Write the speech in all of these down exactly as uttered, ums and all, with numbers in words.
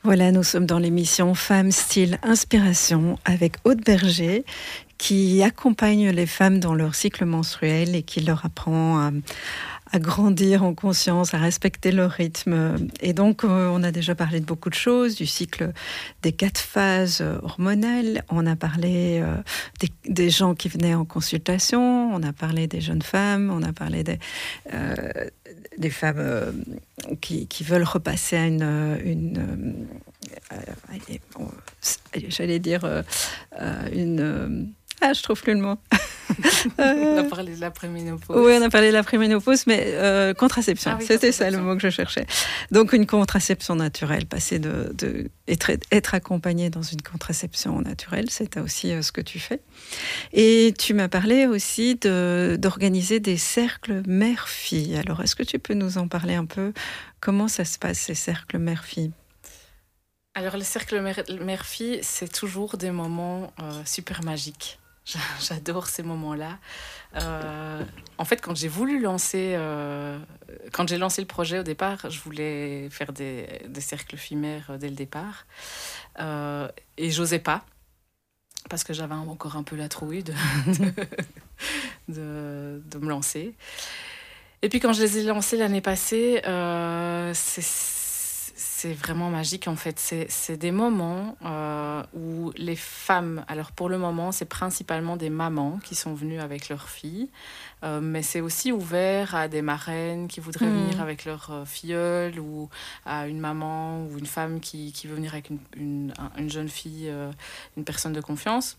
Voilà, nous sommes dans l'émission Femmes, Style, Inspiration avec Aude Berger qui accompagne les femmes dans leur cycle menstruel et qui leur apprend à, à grandir en conscience, à respecter leur rythme. Et donc, euh, on a déjà parlé de beaucoup de choses, du cycle des quatre phases hormonales. On a parlé euh, des, des gens qui venaient en consultation. On a parlé des jeunes femmes. On a parlé des, euh, des femmes euh, qui, qui veulent repasser à une... une euh, j'allais dire euh, une... Euh, ah, je trouve plus le mot. On a parlé de la préménopause. Oui, on a parlé de la préménopause, mais euh, contraception. Ah oui, C'était contraception. ça le mot que je cherchais. Donc une contraception naturelle, passer de, de être, être accompagné dans une contraception naturelle, c'est aussi euh, ce que tu fais. Et tu m'as parlé aussi de, d'organiser des cercles mère-fille. Alors, est-ce que tu peux nous en parler un peu? Comment ça se passe, ces cercles mère-fille? Alors, le cercle mère- mère-fille, c'est toujours des moments euh, super magiques. J'adore ces moments-là. Euh, en fait, quand j'ai voulu lancer, euh, quand j'ai lancé le projet au départ, je voulais faire des, des cercles filles-mères dès le départ. Euh, et j'osais pas, parce que j'avais encore un peu la trouille de, de, de, de me lancer. Et puis quand je les ai lancés l'année passée, euh, c'est... C'est vraiment magique en fait. C'est, c'est des moments euh, où les femmes, alors pour le moment c'est principalement des mamans qui sont venues avec leurs filles, euh, mais c'est aussi ouvert à des marraines qui voudraient mmh. venir avec leurs euh, filleules, ou à une maman ou une femme qui, qui veut venir avec une, une, une jeune fille, euh, une personne de confiance,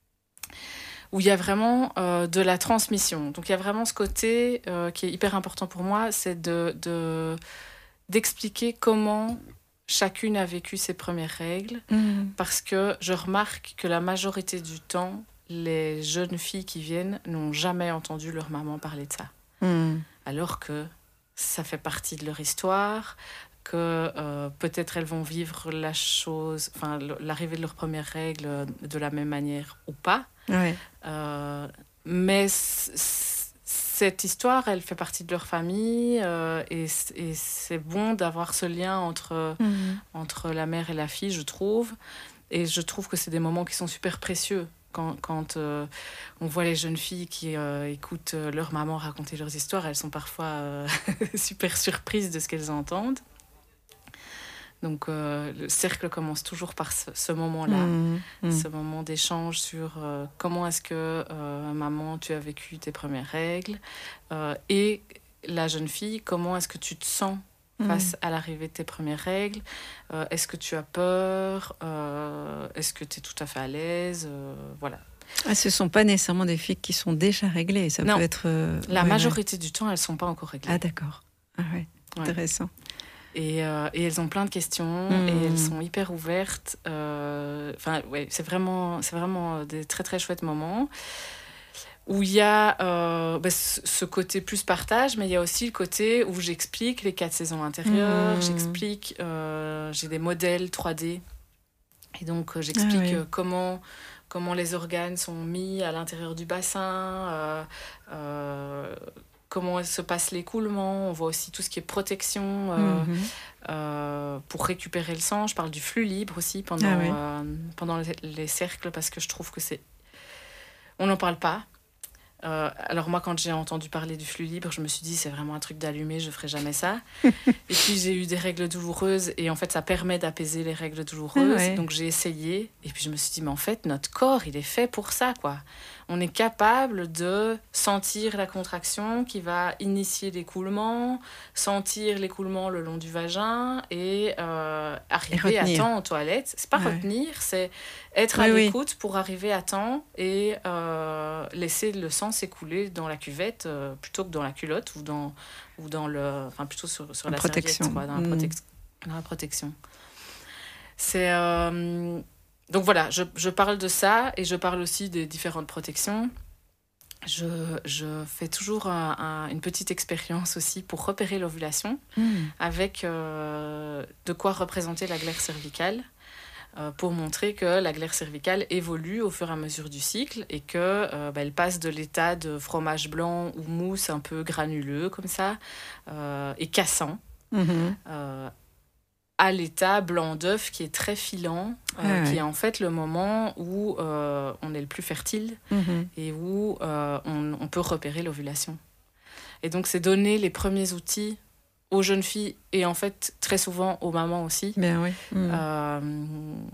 où il y a vraiment euh, de la transmission. Donc il y a vraiment ce côté euh, qui est hyper important pour moi, c'est de... de d'expliquer comment chacune a vécu ses premières règles, mmh. parce que je remarque que la majorité du temps, les jeunes filles qui viennent n'ont jamais entendu leur maman parler de ça. Mmh. Alors que ça fait partie de leur histoire, que euh, peut-être elles vont vivre la chose, enfin, l'arrivée de leurs premières règles de la même manière ou pas. Ouais. Euh, mais c- c- cette histoire, elle fait partie de leur famille, euh, et, et c'est bon d'avoir ce lien entre, mmh. entre la mère et la fille, je trouve. Et je trouve que c'est des moments qui sont super précieux. Quand, quand euh, on voit les jeunes filles qui euh, écoutent leur maman raconter leurs histoires, elles sont parfois euh, super surprises de ce qu'elles entendent. Donc euh, le cercle commence toujours par ce, ce moment-là, mmh, mmh. ce moment d'échange sur euh, comment est-ce que, euh, maman, tu as vécu tes premières règles, euh, et la jeune fille, comment est-ce que tu te sens face mmh. à l'arrivée de tes premières règles, euh, est-ce que tu as peur, euh, est-ce que tu es tout à fait à l'aise, euh, voilà. Ah, ce ne sont pas nécessairement des filles qui sont déjà réglées, ça non. peut être... Euh, la ouais, majorité ouais. du temps, elles ne sont pas encore réglées. Ah d'accord, ah, ouais. Ouais. Intéressant. Et, euh, et elles ont plein de questions, mmh. et elles sont hyper ouvertes. Euh, enfin, ouais, c'est vraiment, c'est vraiment des très très chouettes moments où il y a euh, bah, ce côté plus partage, mais il y a aussi le côté où j'explique les quatre saisons intérieures, mmh. j'explique, euh, j'ai des modèles trois D, et donc euh, j'explique ah, oui. euh, comment, comment les organes sont mis à l'intérieur du bassin, euh, euh, comment se passe l'écoulement. On voit aussi tout ce qui est protection euh, mmh. euh, pour récupérer le sang. Je parle du flux libre aussi pendant, ah oui. euh, pendant les, les cercles, parce que je trouve que c'est... On n'en parle pas. Euh, alors moi, quand j'ai entendu parler du flux libre, je me suis dit, c'est vraiment un truc d'allumé, je ne ferai jamais ça. Et puis j'ai eu des règles douloureuses, et en fait, ça permet d'apaiser les règles douloureuses. Ah ouais. Donc j'ai essayé, et puis je me suis dit, mais en fait, notre corps, il est fait pour ça, quoi. On est capable de sentir la contraction qui va initier l'écoulement, sentir l'écoulement le long du vagin, et euh, arriver et à temps aux toilettes. C'est pas ouais. retenir, c'est être oui, à l'écoute oui. pour arriver à temps et euh, laisser le sang s'écouler dans la cuvette euh, plutôt que dans la culotte, ou dans, ou dans le... Enfin, plutôt sur, sur la, la serviette, quoi, dans, mmh. la protec- dans la protection. C'est... Euh, Donc voilà, je, je parle de ça, et je parle aussi des différentes protections. Je, je fais toujours un, un, une petite expérience aussi pour repérer l'ovulation, mmh. avec euh, de quoi représenter la glaire cervicale, euh, pour montrer que la glaire cervicale évolue au fur et à mesure du cycle, et qu'elle euh, bah, passe de l'état de fromage blanc ou mousse un peu granuleux comme ça, euh, et cassant, mmh. euh, à l'état blanc d'œuf qui est très filant, euh, ah, qui ouais. est en fait le moment où euh, on est le plus fertile Mm-hmm. et où euh, on, on peut repérer l'ovulation. Et donc, c'est donner les premiers outils aux jeunes filles et en fait, très souvent aux mamans aussi, Bien, oui. Mm. euh,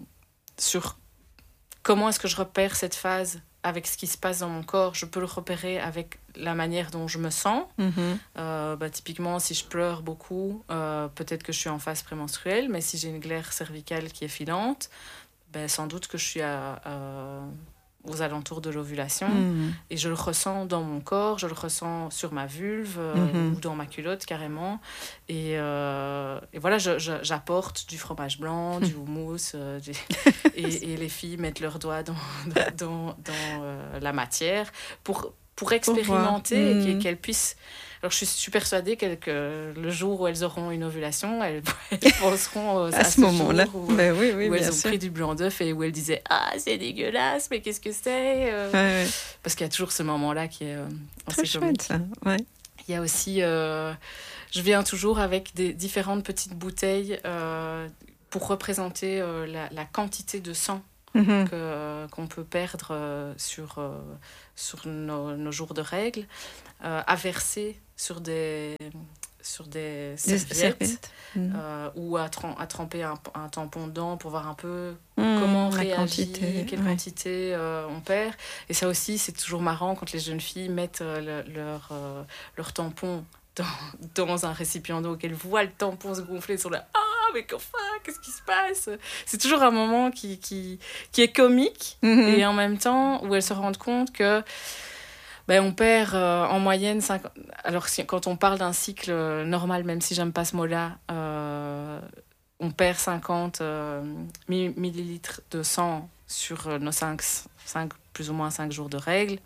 sur comment est-ce que je repère cette phase avec ce qui se passe dans mon corps. Je peux le repérer avec la manière dont je me sens. Mm-hmm. Euh, bah, typiquement, si je pleure beaucoup, euh, peut-être que je suis en phase prémenstruelle, mais si j'ai une glaire cervicale qui est filante, ben, sans doute que je suis à, à, aux alentours de l'ovulation. Mm. Et je le ressens dans mon corps, je le ressens sur ma vulve euh, Mm-hmm. ou dans ma culotte carrément. Et, euh, et voilà, je, je, j'apporte du fromage blanc, du houmous. Euh, du... et, et les filles mettent leurs doigts dans, dans, dans euh, la matière pour, pour expérimenter pour et mm. qu'elles puissent... Alors, je suis, je suis persuadée qu'elles, que le jour où elles auront une ovulation, elles, elles penseront à, à ce, ce moment-là. jour où, ben oui, oui, où bien elles ont sûr. pris du blanc d'œuf et où elles disaient « Ah, c'est dégueulasse, mais qu'est-ce que c'est euh... ouais, ouais. Parce qu'il y a toujours ce moment-là qui est euh, Très assez chouette, comique. ça. Ouais. Il y a aussi... Euh, je viens toujours avec des différentes petites bouteilles euh, pour représenter euh, la, la quantité de sang Mm-hmm. que, qu'on peut perdre euh, sur, euh, sur nos, nos jours de règles, euh, à verser sur des, sur des serviettes, serviettes. Mm. euh, ou à, trem- à tremper un, un tampon dedans pour voir un peu Mm, comment on la réagit, quantité, quelle ouais. quantité euh, on perd. Et ça aussi, c'est toujours marrant quand les jeunes filles mettent euh, le, leur, euh, leur tampon dans, dans un récipient d'eau, qu'elles voient le tampon se gonfler sur le « Ah, mais enfin, qu'est-ce qui se passe ?» C'est toujours un moment qui, qui, qui est comique, Mm-hmm. et en même temps où elles se rendent compte que ben, on perd euh, en moyenne cinquante... Alors si, quand on parle d'un cycle euh, normal, même si j'aime pas ce mot-là, euh, on perd cinquante euh, millilitres de sang sur euh, nos cinq, cinq, plus ou moins cinq jours de règles.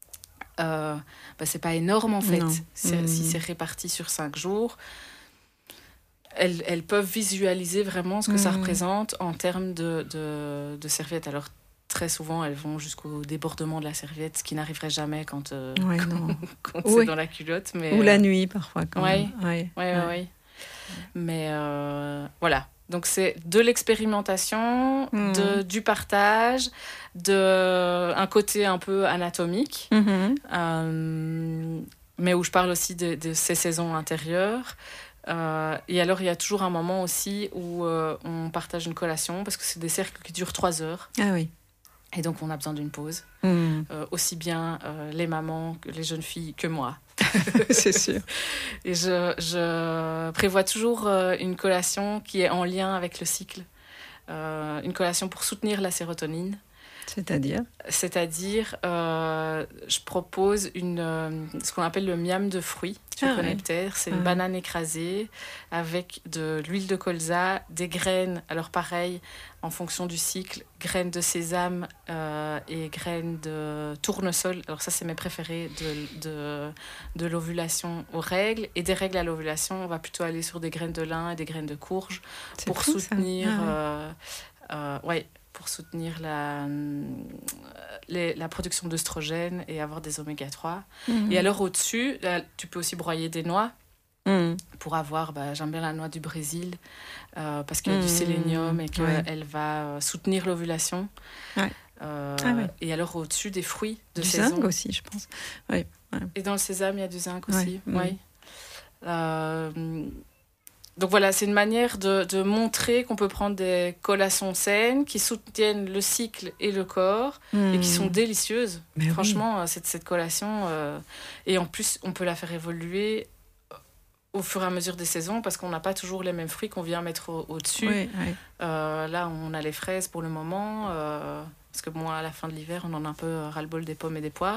Euh, ben, c'est pas énorme en fait. C'est, mmh. Si c'est réparti sur cinq jours, elles, elles peuvent visualiser vraiment ce que mmh. ça représente en termes de, de, de serviettes. Alors très souvent, elles vont jusqu'au débordement de la serviette, ce qui n'arriverait jamais quand, euh, ouais, quand, non. quand oui. c'est dans la culotte. Mais, ou euh... la nuit parfois. Quand ouais. même. Ouais, ouais, ouais. ouais, ouais. Mais euh, voilà. Donc c'est de l'expérimentation, mmh. de, du partage, de, un côté un peu anatomique, mmh. euh, mais où je parle aussi de, de ces saisons intérieures. Euh, et alors il y a toujours un moment aussi où euh, on partage une collation, parce que c'est des cercles qui durent trois heures. Ah oui. Et donc on a besoin d'une pause, mmh. euh, aussi bien euh, les mamans, que les jeunes filles que moi. C'est sûr. Et je, je prévois toujours euh, une collation qui est en lien avec le cycle. Euh, une collation pour soutenir la sérotonine. C'est-à-dire C'est-à-dire, euh, je propose une, euh, ce qu'on appelle le miam de fruits. Tu ah, connais ouais. peut-être. C'est ah. une banane écrasée avec de l'huile de colza, des graines. Alors pareil, en fonction du cycle, graines de sésame euh, et graines de tournesol. Alors ça, c'est mes préférés de, de, de l'ovulation aux règles. Et des règles à l'ovulation, on va plutôt aller sur des graines de lin et des graines de courge c'est pour fou, soutenir... ah, ouais. Euh, euh, ouais, pour soutenir la, les, la production d'œstrogène et avoir des oméga trois. Mmh. Et alors au-dessus, là, tu peux aussi broyer des noix mmh. pour avoir, bah, j'aime bien la noix du Brésil, euh, parce qu'il y a mmh. du sélénium et qu'elle ouais. va soutenir l'ovulation. Ouais. Euh, ah ouais. Et alors au-dessus, des fruits de du saison. Du zinc aussi, je pense. Ouais. Ouais. Et dans le sésame, il y a du zinc aussi. Ouais. Ouais. Mmh. Euh, Donc voilà, c'est une manière de, de montrer qu'on peut prendre des collations saines qui soutiennent le cycle et le corps mmh. et qui sont délicieuses. Mais franchement, oui. cette, cette collation, euh, et en plus, on peut la faire évoluer au fur et à mesure des saisons parce qu'on n'a pas toujours les mêmes fruits qu'on vient mettre au, au-dessus. Oui, oui. Euh, là, on a les fraises pour le moment, euh, parce que bon, à la fin de l'hiver, on en a un peu ras-le-bol des pommes et des poires.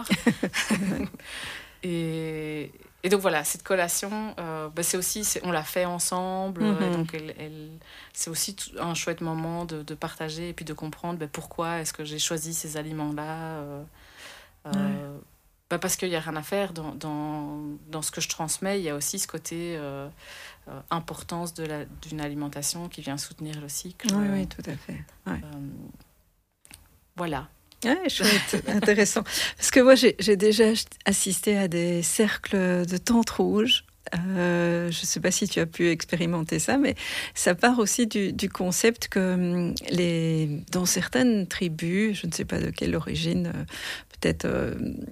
et... Et donc voilà, cette collation, euh, bah c'est aussi, c'est, on l'a fait ensemble, mm-hmm. euh, donc elle, elle, c'est aussi tout, un chouette moment de, de partager et puis de comprendre bah, pourquoi est-ce que j'ai choisi ces aliments-là. Euh, euh, ouais. bah parce qu'il n'y a rien à faire dans, dans, dans ce que je transmets, il y a aussi ce côté euh, euh, importance de la, d'une alimentation qui vient soutenir le cycle. Oui, euh, oui, tout à fait. Ouais. Euh, voilà. Ouais, chouette, intéressant. Parce que moi, j'ai, j'ai déjà assisté à des cercles de tentes rouges Euh, je ne sais pas si tu as pu expérimenter ça, mais ça part aussi du, du concept que les, dans certaines tribus, je ne sais pas de quelle origine, euh, peut-être, euh,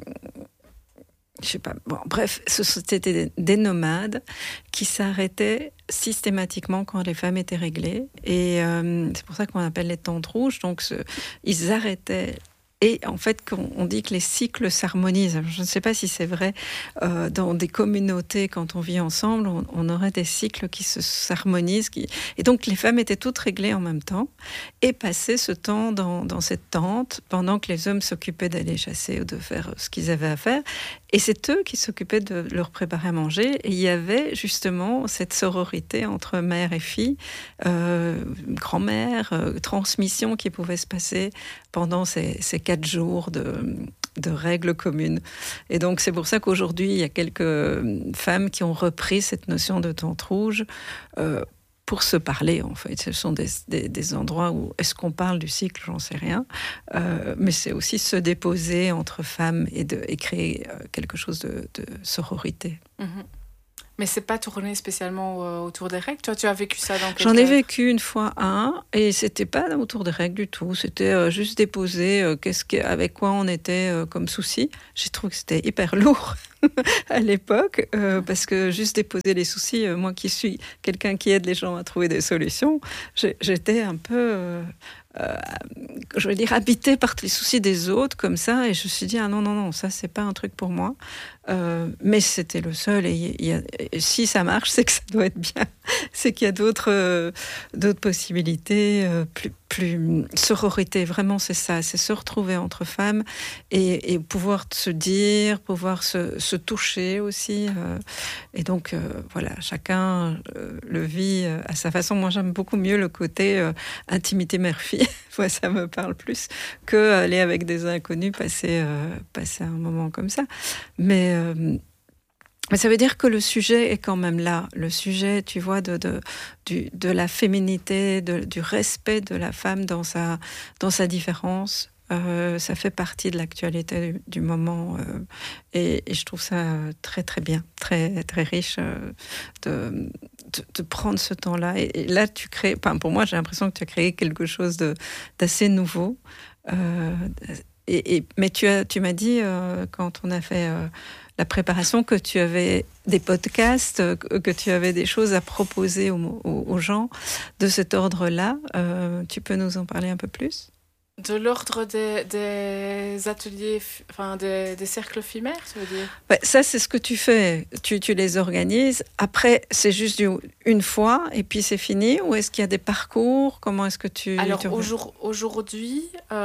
je sais pas, bon, bref, c'était des, des nomades qui s'arrêtaient systématiquement quand les femmes étaient réglées. Et euh, c'est pour ça qu'on appelle les tentes rouges. Donc, ce, ils arrêtaient. Et en fait, on dit que les cycles s'harmonisent. Je ne sais pas si c'est vrai. Euh, dans des communautés, quand on vit ensemble, on, on aurait des cycles qui se s'harmonisent. Qui... Et donc, les femmes étaient toutes réglées en même temps et passaient ce temps dans, dans cette tente pendant que les hommes s'occupaient d'aller chasser ou de faire ce qu'ils avaient à faire. Et c'est eux qui s'occupaient de leur préparer à manger. Et il y avait justement cette sororité entre mère et fille, euh, grand-mère, euh, transmission qui pouvait se passer pendant ces, ces quatre jours de, de règles communes. Et donc c'est pour ça qu'aujourd'hui, il y a quelques femmes qui ont repris cette notion de tente rouge euh, pour se parler, en fait. Ce sont des, des, des endroits où, est-ce qu'on parle du cycle, j'en sais rien, euh, mais c'est aussi se déposer entre femmes et, de, et créer euh, quelque chose de, de sororité. Mmh. Mais c'est pas tourné spécialement euh, autour des règles. Toi, tu as vécu ça dans quel J'en ai cadre? vécu une fois un, et c'était pas autour des règles du tout. C'était euh, juste déposer euh, qu'est-ce que, avec quoi on était euh, comme souci. J'ai trouvé que c'était hyper lourd à l'époque, euh, parce que juste déposer les soucis, euh, moi qui suis quelqu'un qui aide les gens à trouver des solutions, j'ai, j'étais un peu... Euh, Euh, je veux dire, habitée par les soucis des autres, comme ça, et je me suis dit, ah non, non, non, ça, c'est pas un truc pour moi. Euh, mais c'était le seul, et, y a, et si ça marche, c'est que ça doit être bien. C'est qu'il y a d'autres, euh, d'autres possibilités, euh, plus, plus sororité, vraiment, c'est ça, c'est se retrouver entre femmes, et, et pouvoir se dire, pouvoir se, se toucher aussi. Euh, et donc, euh, voilà, chacun euh, le vit à sa façon. Moi, j'aime beaucoup mieux le côté euh, intimité mère-fille. Moi, ça me parle plus que aller avec des inconnus passer, euh, passer un moment comme ça. Mais, euh, mais ça veut dire que le sujet est quand même là. Le sujet, tu vois, de, de, du, de la féminité, de, du respect de la femme dans sa, dans sa différence. Euh, ça fait partie de l'actualité du, du moment euh, et, et je trouve ça très très bien, très très riche euh, de, de, de prendre ce temps-là. Et, et là, tu crées, enfin, pour moi, j'ai l'impression que tu as créé quelque chose de, d'assez nouveau. Euh, et, et, mais tu, as, tu m'as dit, euh, quand on a fait euh, la préparation, que tu avais des podcasts, que, que tu avais des choses à proposer aux, aux, aux gens de cet ordre-là. Euh, tu peux nous en parler un peu plus ? De l'ordre des, des ateliers, enfin des, des cercles éphémères, tu veux dire? Ouais, ça, c'est ce que tu fais. Tu, tu les organises. Après, c'est juste du, une fois et puis c'est fini? Ou est-ce qu'il y a des parcours? Comment est-ce que tu... Alors, tu... au jour, aujourd'hui,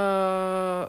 euh,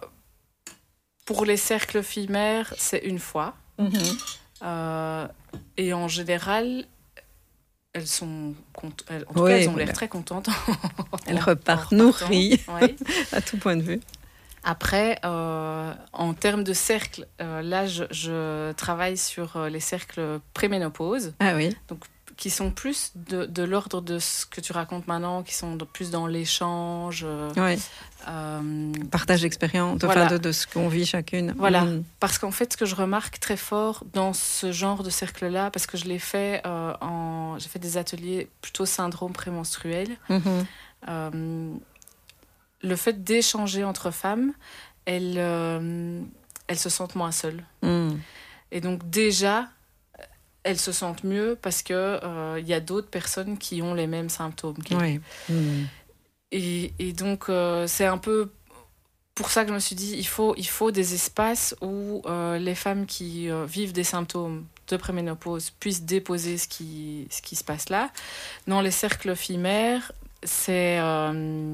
pour les cercles éphémères, c'est une fois. Mm-hmm. Euh, et en général... Elles sont cont- elles, en tout oui, cas, elles ont voilà. l'air très contentes. Elles repartent nourries, oui. À tout point de vue. Après, euh, en termes de cercles, euh, là, je, je travaille sur les cercles préménopause. Ah oui. Donc, qui sont plus de, de l'ordre de ce que tu racontes maintenant, qui sont de, plus dans l'échange. Oui. Euh, Partage d'expérience, voilà. enfin de, de ce qu'on vit chacune. Voilà, mmh. Parce qu'en fait, ce que je remarque très fort dans ce genre de cercle-là, parce que je l'ai fait euh, en... J'ai fait des ateliers plutôt syndrome prémenstruel. Mmh. Euh, le fait d'échanger entre femmes, elles, euh, elles se sentent moins seules. Mmh. Et donc déjà, elles se sentent mieux parce qu'il euh, y a d'autres personnes qui ont les mêmes symptômes. Oui. Mmh. Et, et donc, euh, c'est un peu pour ça que je me suis dit, il faut, il faut des espaces où euh, les femmes qui euh, vivent des symptômes de préménopause puissent déposer ce qui, ce qui se passe là. Dans les cercles éphémères, c'est... Euh,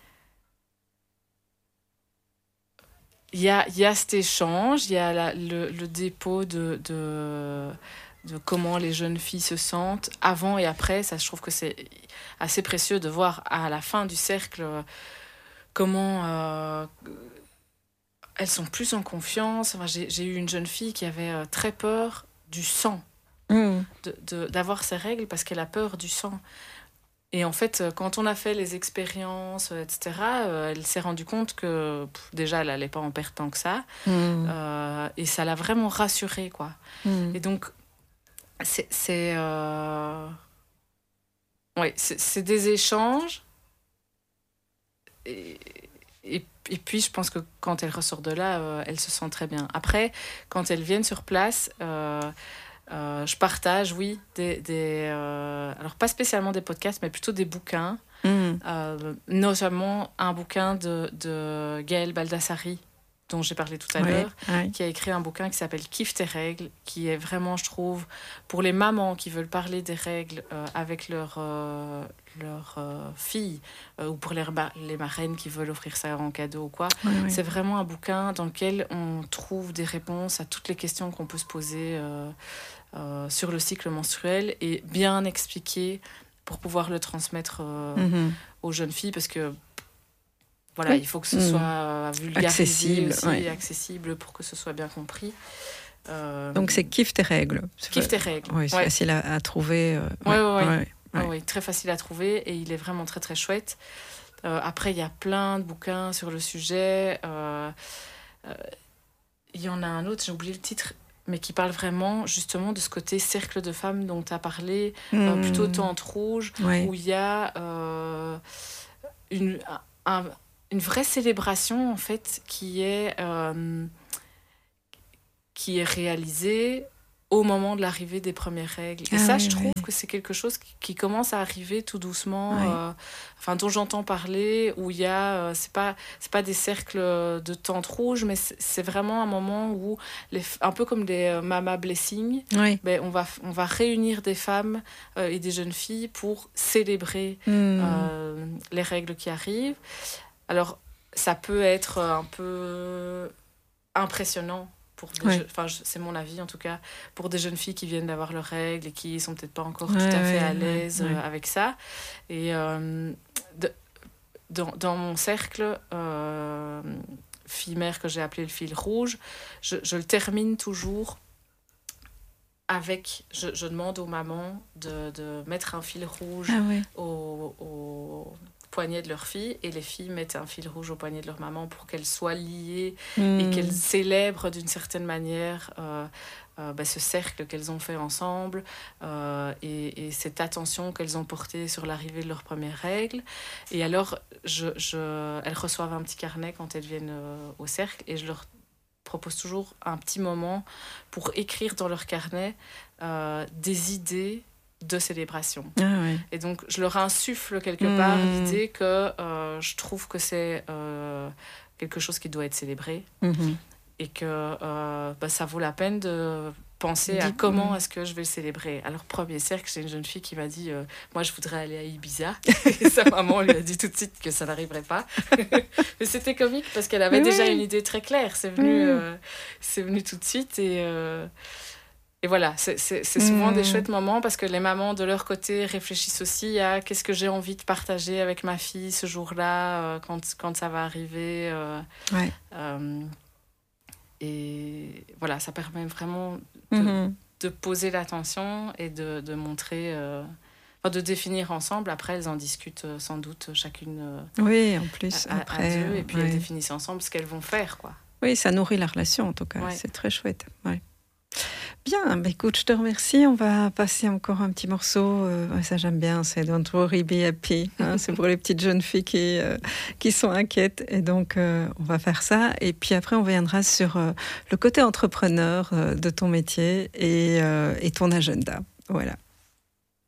il y a, y a cet échange, il y a la, le, le dépôt de... de de comment les jeunes filles se sentent avant et après. Ça, je trouve que c'est assez précieux de voir à la fin du cercle euh, comment euh, elles sont plus en confiance. Enfin, j'ai, j'ai eu une jeune fille qui avait euh, très peur du sang, mmh. de, de, d'avoir ses règles parce qu'elle a peur du sang. Et en fait, quand on a fait les expériences, et cetera, euh, elle s'est rendue compte que pff, déjà, elle n'allait pas en perdre tant que ça. Mmh. Euh, et ça l'a vraiment rassurée, quoi. Mmh. Et donc, c'est, c'est, euh... ouais, c'est, c'est des échanges. Et, et, et puis, je pense que quand elles ressortent de là, euh, elles se sentent très bien. Après, quand elles viennent sur place, euh, euh, je partage, oui, des, des euh, alors pas spécialement des podcasts, mais plutôt des bouquins. Mmh. Euh, notamment un bouquin de, de Gaëlle Baldassari, dont j'ai parlé tout à oui, l'heure, oui. qui a écrit un bouquin qui s'appelle « Kiffe tes règles », qui est vraiment, je trouve, pour les mamans qui veulent parler des règles euh, avec leurs euh, leur, euh, filles, euh, ou pour les, les marraines qui veulent offrir ça en cadeau ou quoi. Oui, oui. C'est vraiment un bouquin dans lequel on trouve des réponses à toutes les questions qu'on peut se poser euh, euh, sur le cycle menstruel, et bien expliqué pour pouvoir le transmettre euh, mm-hmm. aux jeunes filles, parce que voilà, oui. il faut que ce soit euh, vulgarisé accessible, aussi, ouais. et accessible pour que ce soit bien compris. Euh... Donc c'est Kiffe tes règles. Kiffe tes règles. Oui, c'est ouais. facile à, à trouver. Euh... Oui, ouais, ouais, ouais. ouais. ouais, très facile à trouver, et il est vraiment très très chouette. Euh, après, il y a plein de bouquins sur le sujet. Euh, euh, il y en a un autre, j'ai oublié le titre, mais qui parle vraiment justement de ce côté cercle de femmes dont tu as parlé, mmh. euh, plutôt Tente Rouge, ouais. où il y a euh, une, un, une vraie célébration en fait qui est, euh, qui est réalisée au moment de l'arrivée des premières règles. Et ah, ça, oui, je trouve oui. que c'est quelque chose qui, qui commence à arriver tout doucement, oui. euh, enfin, dont j'entends parler, où il y a, euh, c'est pas, c'est pas des cercles de tente rouge, mais c'est, c'est vraiment un moment où, les, un peu comme des euh, mama blessing, oui. ben, on, va, on va réunir des femmes euh, et des jeunes filles pour célébrer mmh. euh, les règles qui arrivent. Alors, ça peut être un peu impressionnant. Pour des ouais. je... enfin, c'est mon avis en tout cas, pour des jeunes filles qui viennent d'avoir leurs règles et qui sont peut-être pas encore ouais, tout à fait ouais, à l'aise ouais, ouais. avec ça. Et euh, de, dans, dans mon cercle euh, fille-mère que j'ai appelé le fil rouge, je, je le termine toujours avec, je, je demande aux mamans de, de mettre un fil rouge ah, ouais. au, au poignet de leur fille, et les filles mettent un fil rouge au poignet de leur maman pour qu'elles soient liées mmh. et qu'elles célèbrent d'une certaine manière euh, euh, bah, ce cercle qu'elles ont fait ensemble euh, et, et cette attention qu'elles ont portée sur l'arrivée de leurs premières règles. Et alors, je, je, elles reçoivent un petit carnet quand elles viennent euh, au cercle, et je leur propose toujours un petit moment pour écrire dans leur carnet euh, des idées de célébration. Ah ouais. Et donc, je leur insuffle quelque mmh. part l'idée que euh, je trouve que c'est euh, quelque chose qui doit être célébré mmh. et que euh, bah, ça vaut la peine de penser Dis- à comment mmh. est-ce que je vais le célébrer. Alors, premier cercle, j'ai une jeune fille qui m'a dit euh, moi, je voudrais aller à Ibiza. Et sa maman lui a dit tout de suite que ça n'arriverait pas. Mais c'était comique parce qu'elle avait Mais déjà oui. une idée très claire. C'est venu, mmh. euh, c'est venu tout de suite et... Euh, Et voilà, c'est, c'est, c'est souvent mmh. des chouettes moments parce que les mamans, de leur côté, réfléchissent aussi à qu'est-ce que j'ai envie de partager avec ma fille ce jour-là, euh, quand, quand ça va arriver. Euh, ouais. euh, et voilà, ça permet vraiment de, mmh. de poser l'attention et de, de montrer... Euh, de définir ensemble. Après, elles en discutent sans doute chacune euh, oui, en plus, à, après, à deux, et puis ouais. elles définissent ensemble ce qu'elles vont faire, quoi. Oui, ça nourrit la relation, en tout cas. Ouais. C'est très chouette. Ouais. Bien, bah écoute, je te remercie. On va passer encore un petit morceau. Euh, ça, j'aime bien. C'est Don't Worry, Be Happy. Hein, c'est pour les petites jeunes filles qui, euh, qui sont inquiètes. Et donc, euh, on va faire ça. Et puis après, on viendra sur euh, le côté entrepreneur euh, de ton métier et, euh, et ton agenda. Voilà.